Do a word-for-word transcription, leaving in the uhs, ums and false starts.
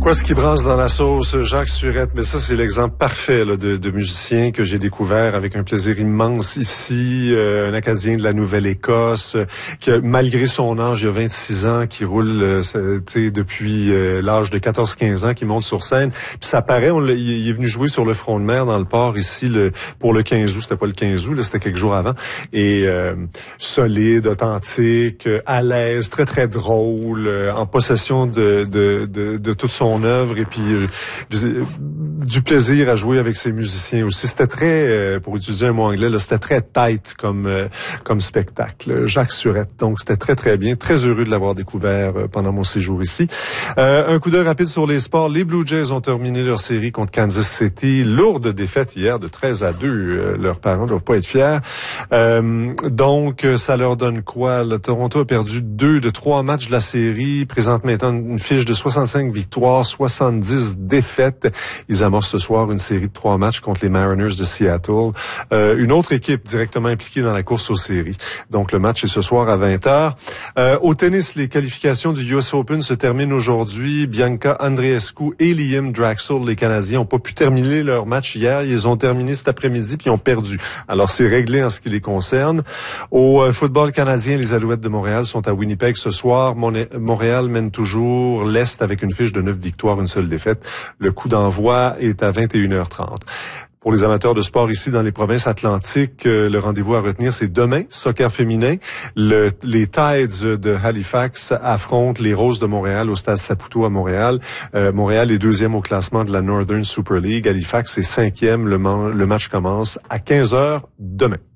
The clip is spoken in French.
Quoi ce qui brasse dans la sauce, Jacques Surette, mais ça c'est l'exemple parfait là, de, de musicien que j'ai découvert avec un plaisir immense ici, euh, un Acadien de la Nouvelle-Écosse, euh, qui a, malgré son âge, il y a vingt-six ans, qui roule euh, depuis euh, l'âge de quatorze quinze ans, qui monte sur scène. Puis ça paraît, on il, il est venu jouer sur le front de mer dans le port ici le, pour le quinze août, c'était pas le quinze août, là, c'était quelques jours avant, et euh, solide, authentique, à l'aise, très très drôle, euh, en possession de, de, de, de toute son œuvre et puis euh, du plaisir à jouer avec ses musiciens aussi. C'était très, euh, pour utiliser un mot anglais, là, c'était très tight comme euh, comme spectacle. Jacques Surette, donc c'était très très bien. Très heureux de l'avoir découvert euh, pendant mon séjour ici. Euh, un coup d'œil rapide sur les sports. Les Blue Jays ont terminé leur série contre Kansas City. Lourde défaite hier de treize à deux. Euh, leurs parents ne doivent pas être fiers. Euh, donc, ça leur donne quoi? Le Toronto a perdu deux de trois matchs de la série. Présente maintenant une fiche de soixante-cinq victoires, soixante-dix défaites. Ils amorcent ce soir une série de trois matchs contre les Mariners de Seattle. Euh, une autre équipe directement impliquée dans la course aux séries. Donc, le match est ce soir à vingt heures. Euh, au tennis, les qualifications du U S Open se terminent aujourd'hui. Bianca Andreescu et Liam Draxl, les Canadiens, n'ont pas pu terminer leur match hier. Ils ont terminé cet après-midi puis ils ont perdu. Alors, c'est réglé en ce qui les concerne. Au euh, football canadien, les Alouettes de Montréal sont à Winnipeg ce soir. Mon- Montréal mène toujours l'Est avec une fiche de neuf victoires, une seule défaite. Le coup d'envoi est à vingt et une heures trente. Pour les amateurs de sport ici dans les provinces atlantiques, euh, le rendez-vous à retenir, c'est demain, soccer féminin. Le, les Tides de Halifax affrontent les Roses de Montréal au stade Saputo à Montréal. Euh, Montréal est deuxième au classement de la Northern Super League. Halifax est cinquième. Le, man- le match commence à quinze heures demain.